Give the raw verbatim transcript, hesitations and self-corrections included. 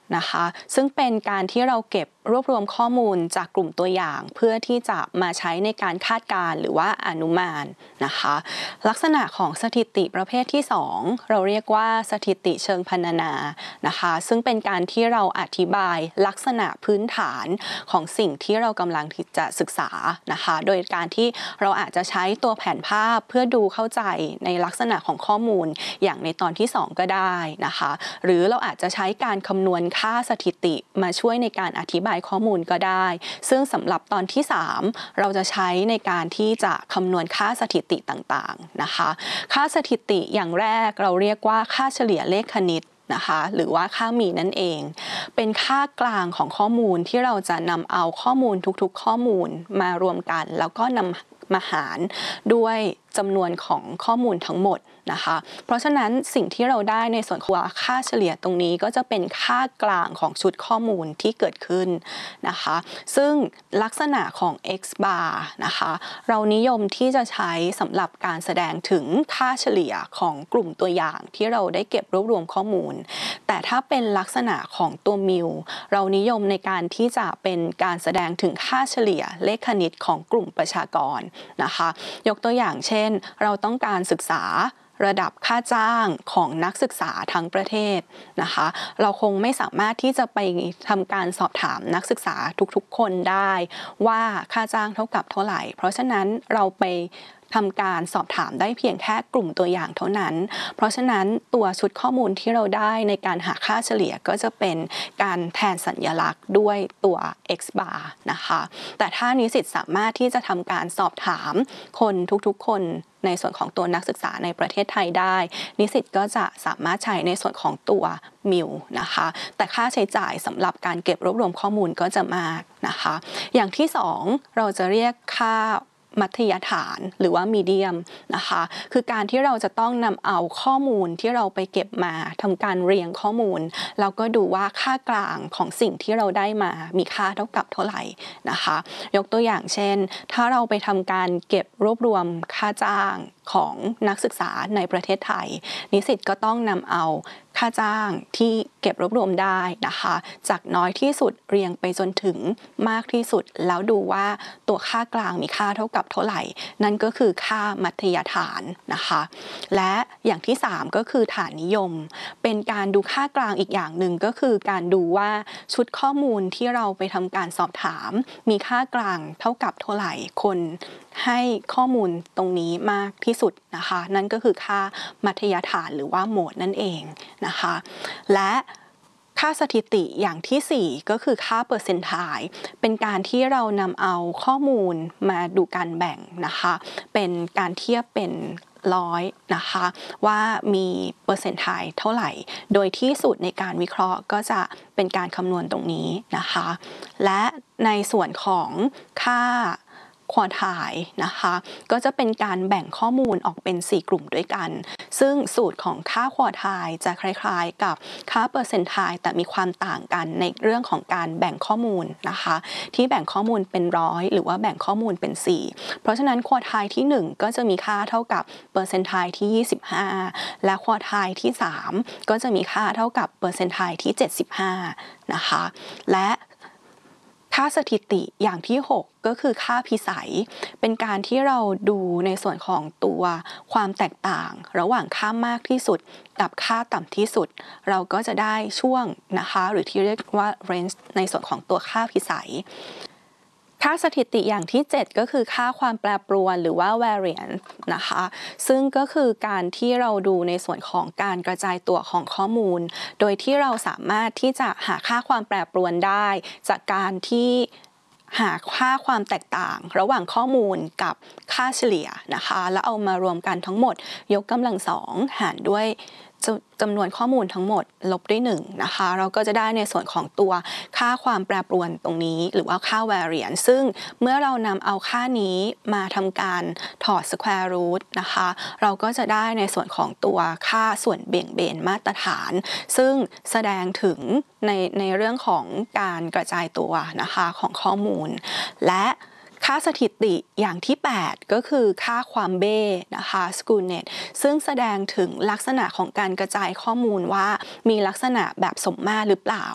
นะคะซึ่งเป็นการที่เราเก็บรวบรวมข้อมูลจากกลุ่มตัวอย่างเพื่อที่จะมาใช้ในการคาดการณ์หรือว่าอนุมานนะคะลักษณะของสถิติประเภทที่สองเราเรียกว่าสถิติเชิงพรรณนานะคะซึ่งเป็นการที่เราอธิบายลักษณะพื้นฐานของสิ่งที่เรากำลังที่จะศึกษานะคะโดยการที่เราอาจจะใช้ตัวแผนภาพเพื่อดูเข้าใจในลักษณะของข้อมูลอย่างในตอนที่สองก็ได้นะคะหรือเราอาจจะใช้การคำนวณค่าสถิติมาช่วยในการอธิบายข้อมูลก็ได้ซึ่งสำหรับตอนที่สามเราจะใช้ในการที่จะคำนวณค่าสถิติต่างๆนะคะค่าสถิติอย่างแรกเราเรียกว่าค่าเฉลี่ยเลขคณิตนะคะหรือว่าค่ามีนั่นเองเป็นค่ากลางของข้อมูลที่เราจะนำเอาข้อมูลทุกๆข้อมูลมารวมกันแล้วก็นำมาหารด้วยจำนวนของข้อมูลทั้งหมดนะคะเพราะฉะนั้นสิ่งที่เราได้ในส่วนของค่าเฉลี่ยตรงนี้ก็จะเป็นค่ากลางของชุดข้อมูลที่เกิดขึ้นนะคะซึ่งลักษณะของ x bar นะคะเรานิยมที่จะใช้สำหรับการแสดงถึงค่าเฉลี่ยของกลุ่มตัวอย่างที่เราได้เก็บรวบรวมข้อมูลแต่ถ้าเป็นลักษณะของตัวมิวเรานิยมในการที่จะเป็นการแสดงถึงค่าเฉลี่ยเลขคณิตของกลุ่มประชากรนะคะยกตัวอย่างเช่นเราต้องการศึกษาระดับค่าจ้างของนักศึกษาทั้งประเทศนะคะเราคงไม่สามารถที่จะไปทำการสอบถามนักศึกษาทุกๆคนได้ว่าค่าจ้างเท่ากับเท่าไหร่เพราะฉะนั้นเราไปทำการสอบถามได้เพียงแค่กลุ่มตัวอย่างเท่านั้นเพราะฉะนั้นตัวชุดข้อมูลที่เราได้ในการหาค่าเฉลี่ยก็จะเป็นการแทนสัญลักษณ์ด้วยตัว x bar นะคะแต่ถ้านิสิตสามารถที่จะทำการสอบถามคนทุกๆคนในส่วนของตัวนักศึกษาในประเทศไทยได้นิสิตก็จะสามารถใช้ในส่วนของตัวมิวนะคะแต่ค่าใช้จ่ายสำหรับการเก็บรวบรวมข้อมูลก็จะมากนะคะอย่างที่สองเราจะเรียกค่ามัธยฐานหรือว่ามีเดียมนะคะคือการที่เราจะต้องนำเอาข้อมูลที่เราไปเก็บมาทำการเรียงข้อมูลแล้วก็ดูว่าค่ากลางของสิ่งที่เราได้มามีค่าเท่ากับเท่าไหร่นะคะยกตัวอย่างเช่นถ้าเราไปทำการเก็บรวบรวมค่าจ้างของนักศึกษาในประเทศไทยนิสิตก็ต้องนำเอาค่าจ้างที่เก็บรวบรวมได้นะคะจากน้อยที่สุดเรียงไปจนถึงมากที่สุดแล้วดูว่าตัวค่ากลางมีค่าเท่ากับเท่าไหร่นั่นก็คือค่ามัธยฐานนะคะและอย่างที่สามก็คือฐานนิยมเป็นการดูค่ากลางอีกอย่างหนึ่งก็คือการดูว่าชุดข้อมูลที่เราไปทำการสอบถามมีค่ากลางเท่ากับเท่าไหร่คนให้ข้อมูลตรงนี้มากที่สุดนะคะนั่นก็คือค่ามัธยฐานหรือว่าโหมดนั่นเองนะคะและค่าสถิติอย่างที่สี่ก็คือค่าเปอร์เซนต์ไทล์เป็นการที่เรานำเอาข้อมูลมาดูการแบ่งนะคะเป็นการเทียบเป็นร้อยนะคะว่ามีเปอร์เซนต์ไทล์เท่าไหร่โดยที่สูตรในการวิเคราะห์ก็จะเป็นการคำนวณตรงนี้นะคะและในส่วนของค่าควอไทล์นะคะก็จะเป็นการแบ่งข้อมูลออกเป็นสี่กลุ่มด้วยกันซึ่งสูตรของค่าควอไทล์จะคล้ายๆกับค่าเปอร์เซนต์ไทล์แต่มีความต่างกันในเรื่องของการแบ่งข้อมูลนะคะที่แบ่งข้อมูลเป็นร้อยหรือว่าแบ่งข้อมูลเป็นสี่เพราะฉะนั้นควอไทล์ที่หนึ่งก็จะมีค่าเท่ากับเปอร์เซนต์ไทล์ที่ยี่สิบห้าและควอไทล์ที่สามก็จะมีค่าเท่ากับเปอร์เซนต์ไทล์ที่เจ็ดสิบห้านะคะและค่าสถิติอย่างที่หกก็คือค่าพิสัยเป็นการที่เราดูในส่วนของตัวความแตกต่างระหว่างค่ามากที่สุดกับค่าต่ำที่สุดเราก็จะได้ช่วงนะคะหรือที่เรียกว่า range ในส่วนของตัวค่าพิสัยค่าสถิติอย่างที่เจ็ดก็คือค่าความแปรปรวนหรือว่า variance นะคะซึ่งก็คือการที่เราดูในส่วนของการกระจายตัวของข้อมูลโดยที่เราสามารถที่จะหาค่าความแปรปรวนได้จากการที่หาค่าความแตกต่างระหว่างข้อมูลกับค่าเฉลี่ยนะคะแล้วเอามารวมกันทั้งหมดยกกำลังสองหารด้วยจำนวนข้อมูลทั้งหมดลบด้วยหนึ่งนะคะเราก็จะได้ในส่วนของตัวค่าความแปรปรวนตรงนี้หรือว่าค่า variance ซึ่งเมื่อเรานำเอาค่านี้มาทำการถอด square root นะคะเราก็จะได้ในส่วนของตัวค่าส่วนเบี่ยงเบนมาตรฐานซึ่งแสดงถึงในในเรื่องของการกระจายตัวนะคะของข้อมูลและค่าสถิติอย่างที่แปดก็คือค่าความเบ้นะคะ skewness ซึ่งแสดงถึงลักษณะของการกระจายข้อมูลว่ามีลักษณะแบบสมมาตรหรือเปล่า